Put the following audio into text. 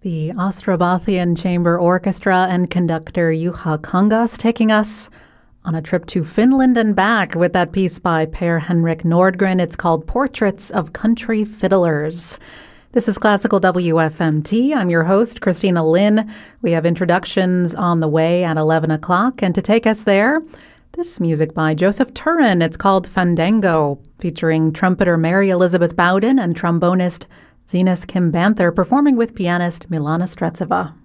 The Ostrobathian Chamber Orchestra and conductor Juha Kangas taking us on a trip to Finland and back with that piece by Per-Henrik Nordgren. It's called Portraits of Country Fiddlers. This is Classical WFMT. I'm your host, Christina Lynn. We have introductions on the way at 11 o'clock. And to take us there, this music by Joseph Turin. It's called Fandango, featuring trumpeter Mary Elizabeth Bowden and trombonist Zenas Kim Banther performing with pianist Milana Stretseva.